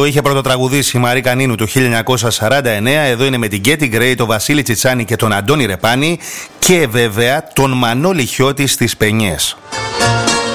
είχε πρωτοτραγουδήσει η Μαρή Κανίνου το 1949. Εδώ είναι με την Γκέτι Γκρέι, τον Βασίλη Τσιτσάνη και τον Αντώνη Ρεπάνη και βέβαια τον Μανώλη Χιώτη στις Πενιές.